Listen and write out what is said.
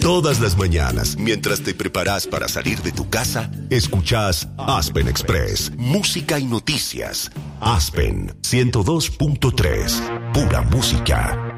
Todas las mañanas, mientras te preparas para salir de tu casa, escuchás Aspen Express, música y noticias. Aspen 102.3, pura música.